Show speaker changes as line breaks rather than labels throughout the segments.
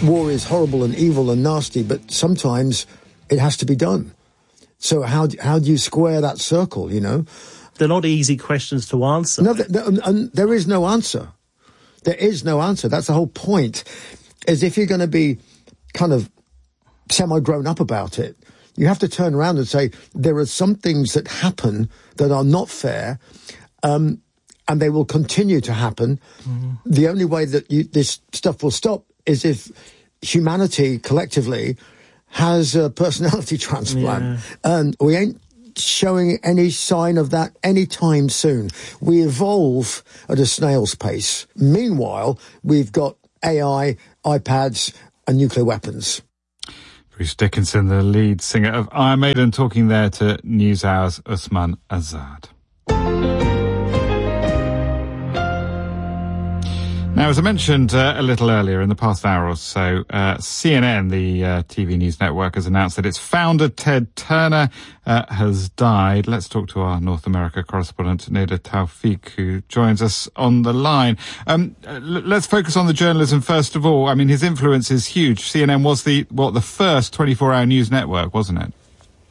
war is horrible and evil and nasty, but sometimes it has to be done. So how do you square that circle, you know?
They're not easy questions to answer.
No, there is no answer. There is no answer. That's the whole point, is if you're going to be kind of semi-grown up about it, you have to turn around and say, there are some things that happen that are not fair, and they will continue to happen. Mm-hmm. The only way that this stuff will stop is if humanity collectively has a personality transplant. Yeah. And we ain't showing any sign of that anytime soon. We evolve at a snail's pace. Meanwhile, we've got AI, iPads, and nuclear weapons.
Bruce Dickinson, the lead singer of Iron Maiden, talking there to NewsHour's Usman Azad. Now, as I mentioned a little earlier, in the past hour or so, CNN, the TV news network, has announced that its founder, Ted Turner, has died. Let's talk to our North America correspondent, Neda Tawfiq, who joins us on the line. Let's focus on the journalism first of all. I mean, his influence is huge. CNN was the first 24-hour news network, wasn't it?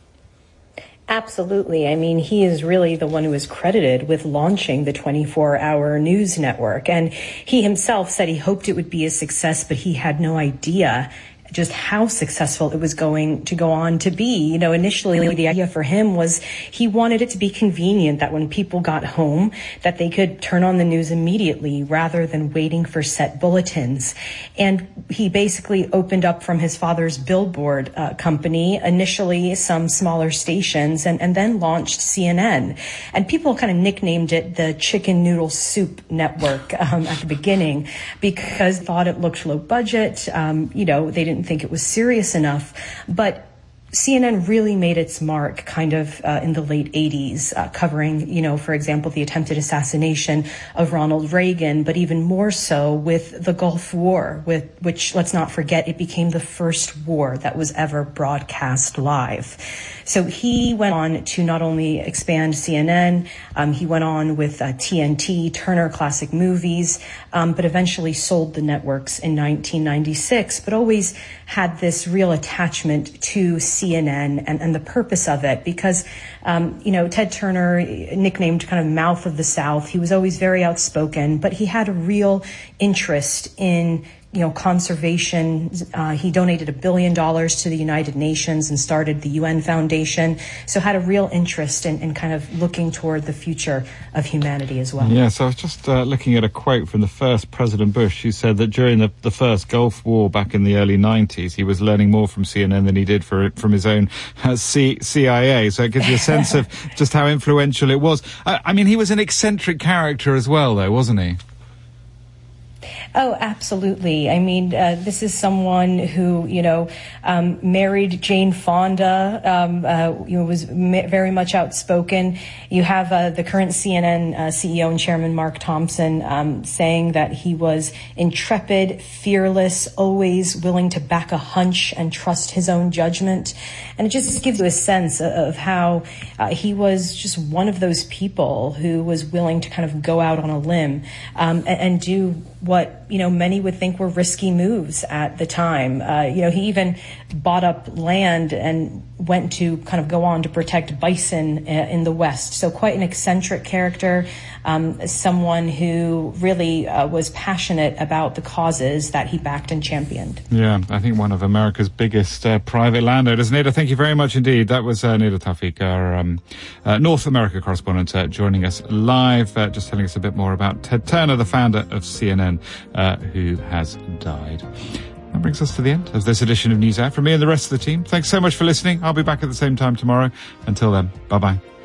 Absolutely. I mean, he is really the one who is credited with launching the 24-hour news network. And he himself said he hoped it would be a success, but he had no idea just how successful it was going to go on to be. You know, initially the idea for him was he wanted it to be convenient that when people got home that they could turn on the news immediately rather than waiting for set bulletins. And he basically opened up from his father's billboard company, initially some smaller stations, and then launched CNN. And people kind of nicknamed it the Chicken Noodle Soup Network at the beginning because they thought it looked low budget. You know, they didn't think it was serious enough, but CNN really made its mark kind of in the late 80s, covering, you know, for example, the attempted assassination of Ronald Reagan, but even more so with the Gulf War, which, let's not forget, it became the first war that was ever broadcast live. So he went on to not only expand CNN, he went on with TNT, Turner Classic Movies, but eventually sold the networks in 1996, but always had this real attachment to CNN and the purpose of it because, you know, Ted Turner, nicknamed kind of Mouth of the South, he was always very outspoken, but he had a real interest in, you know, conservation. He donated $1 billion to the United Nations and started the UN Foundation. So had a real interest in kind of looking toward the future of humanity as well.
Yeah, so I was just looking at a quote from the first President Bush, who said that during the first Gulf War back in the early 90s, he was learning more from CNN than he did from his own CIA. So it gives you a sense of just how influential it was. I mean, he was an eccentric character as well, though, wasn't he?
Oh, absolutely. I mean, this is someone who, you know, married Jane Fonda, you know, was very much outspoken. You have the current CNN CEO and chairman, Mark Thompson, saying that he was intrepid, fearless, always willing to back a hunch and trust his own judgment. And it just gives you a sense of how he was just one of those people who was willing to kind of go out on a limb and do what, you know, many would think were risky moves at the time. You know, he even bought up land and went to kind of go on to protect bison in the West. So quite an eccentric character, someone who really was passionate about the causes that he backed and championed.
Yeah, I think one of America's biggest private landowners. Neda, thank you very much indeed. That was Neda Tawfiq, our North America correspondent, joining us live, just telling us a bit more about Ted Turner, the founder of CNN, who has died. That brings us to the end of this edition of NewsHour. From me and the rest of the team, thanks so much for listening. I'll be back at the same time tomorrow. Until then, bye-bye.